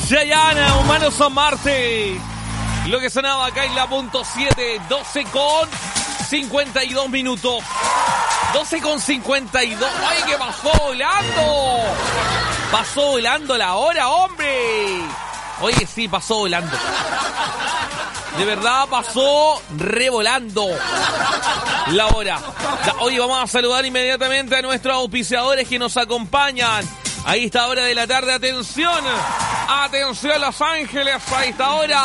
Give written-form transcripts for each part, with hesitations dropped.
Chayanne, Humanos a Marte. Lo que sonaba acá en la punto 7, 12 con 52 minutos. 12 con 52. ¡Ay, que pasó volando! Pasó volando la hora, hombre. Oye, sí, pasó volando. De verdad pasó revolando la hora. Oye, vamos a saludar inmediatamente a nuestros auspiciadores que nos acompañan a esta hora de la tarde. Atención, atención Los Ángeles, a esta hora.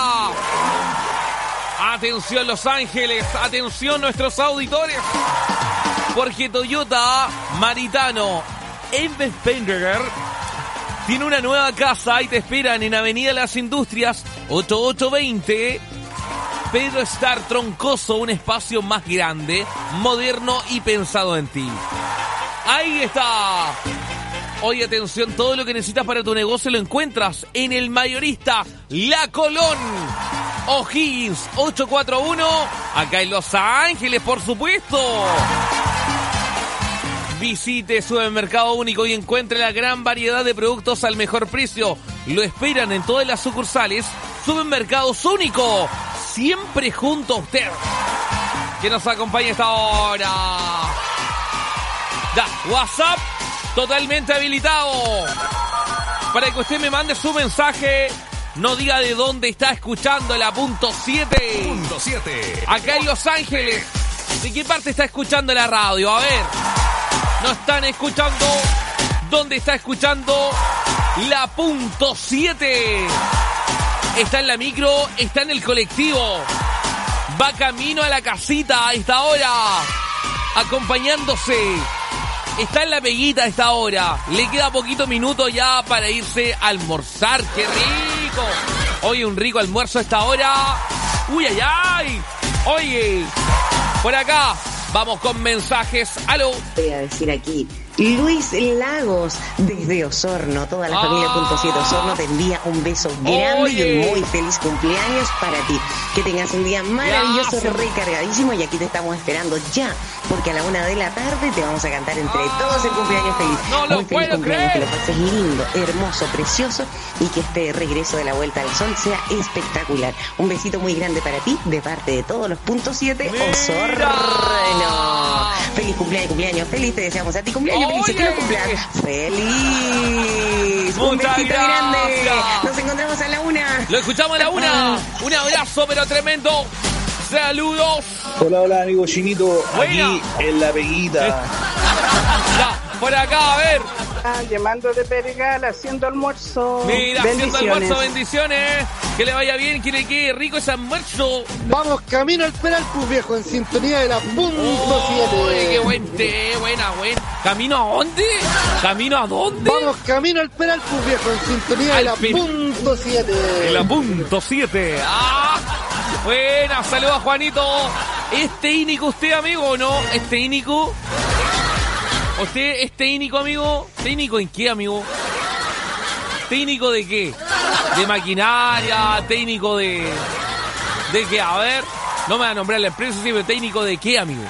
Atención Los Ángeles, atención nuestros auditores. Porque Toyota Maritano en Vespenberger tiene una nueva casa y te esperan en Avenida Las Industrias 8820. Pedro Star Troncoso, un espacio más grande, moderno y pensado en ti. Ahí está. Oye, atención, todo lo que necesitas para tu negocio lo encuentras en el mayorista La Colón. O'Higgins 841, acá en Los Ángeles, por supuesto. Visite Supermercado Único y encuentre la gran variedad de productos al mejor precio. Lo esperan en todas las sucursales. Supermercados Único, siempre junto a usted. Que nos acompañe esta hora. Ya, WhatsApp totalmente habilitado para que usted me mande su mensaje. No diga de dónde está escuchando la punto 7. Punto 7. Acá en Los Ángeles. ¿De qué parte está escuchando la radio? A ver. No están escuchando. ¿Dónde está escuchando la punto 7? Está en la micro, está en el colectivo. Va camino a la casita a esta hora. Acompañándose. Está en la peguita a esta hora. Le queda poquito minuto ya para irse a almorzar. ¡Qué rico! Oye, un rico almuerzo a esta hora. ¡Uy, ay, ay! Oye, por acá vamos con mensajes. ¡Aló! Voy a decir aquí, Luis Lagos, desde Osorno. Toda la familia punto 7 Osorno te envía un beso grande. Oye. Y un muy feliz cumpleaños para ti. Que tengas un día maravilloso, Gracias. recargadísimo. Y aquí te estamos esperando ya, porque a la 1 de la tarde te vamos a cantar entre todos el cumpleaños feliz. No lo muy feliz puedo cumpleaños, creer. que lo pases lindo, hermoso, precioso. Y que este regreso de la vuelta al sol sea espectacular. Un besito muy grande para ti, de parte de todos los punto 7 Mira. Osorno. Feliz cumpleaños feliz. Te deseamos a ti cumpleaños feliz. Oye. Que lo cumplas feliz. Un Muchas besito grande. gracias. Nos encontramos a la 1. Lo escuchamos a la 1. Un abrazo, pero tremendo. Saludos. Hola, amigo Chinito. Buena. Aquí en La Peguita. Ya, por acá, a ver. Llamando de Perigal, haciendo almuerzo. Mira, haciendo Bendiciones. almuerzo, bendiciones. Que le vaya bien, que le quede rico ese almuerzo. Vamos camino al Peralpus, viejo, en sintonía de la punto 7. Oye, qué buen té, buena. ¿Camino a dónde? ¿Camino a dónde? Vamos camino al Peralpus, viejo, en sintonía de la punto 7. En la punto 7. ¡Ah! Buena, saludos a Juanito. ¿Es técnico usted, amigo, o no? ¿Es técnico? ¿Usted es técnico, amigo? ¿Técnico en qué, amigo? ¿Técnico de qué? ¿De maquinaria? ¿Técnico de qué? A ver, no me va a nombrar la empresa, sí, pero ¿técnico de qué, amigo?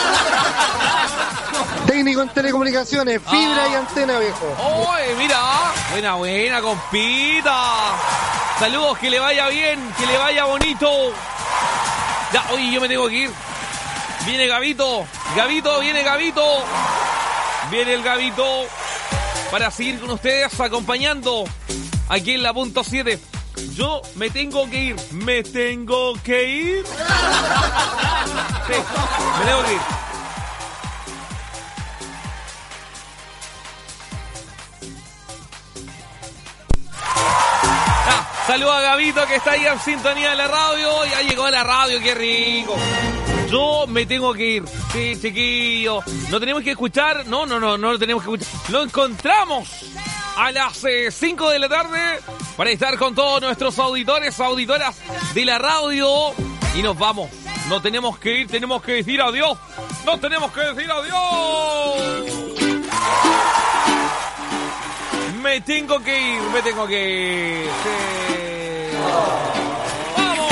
Técnico en telecomunicaciones, fibra y antena, viejo. ¡Oye, mira! Buena, compita. Saludos, que le vaya bien, que le vaya bonito. Ya, oye, yo me tengo que ir. Viene Gabito. Viene Gabito. Viene el Gabito para seguir con ustedes acompañando aquí en la punto 7. Yo me tengo que ir. Sí, me tengo que ir. Saludos a Gabito, que está ahí en sintonía de la radio. Ya llegó a la radio, qué rico. Yo me tengo que ir. Sí, chiquillo. ¿No tenemos que escuchar? No lo tenemos que escuchar. Lo encontramos a las 5 de la tarde para estar con todos nuestros auditores, auditoras de la radio. Y nos vamos. No tenemos que ir, tenemos que decir adiós. No tenemos que decir adiós. Me tengo que ir. Sí. ¡Vamos!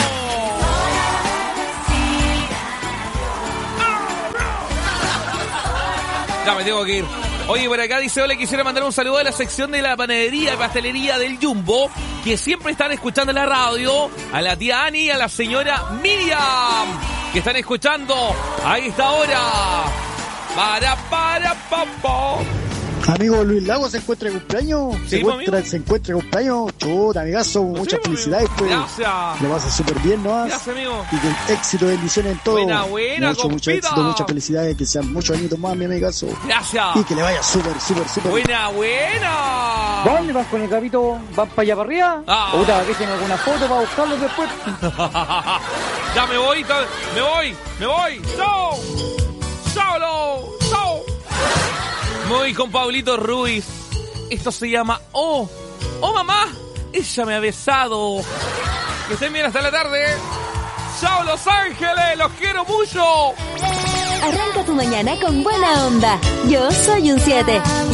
Ya me tengo que ir. Oye, por acá dice, hola, quisiera mandar un saludo a la sección de la panadería y pastelería del Jumbo, que siempre están escuchando la radio, a la tía Ani y a la señora Miriam, que están escuchando a esta hora. Pa. Amigo Luis Lago, ¿se encuentra de cumpleaños? Sí, ¿Se encuentra de cumpleaños? Chuta, amigazo, muchas felicidades, pues. Gracias. Lo vas a súper bien, ¿no? Gracias, amigo. Y que éxito, bendiciones en todo. Buena, mucho éxito, muchas felicidades, que sean muchos añitos más, mi amigazo. Gracias. Y que le vaya súper. Buena. ¿Dónde vas con el capito? ¿Vas para allá para arriba? Puta, que tiene alguna foto para buscarlos después. Ya me voy. ¡Chao! Me voy con Pablito Ruiz. Esto se llama Oh mamá, ella me ha besado. Que estén bien hasta la tarde. ¡Chao, Los Ángeles! ¡Los quiero mucho! Arranca tu mañana con buena onda. Yo soy un 7.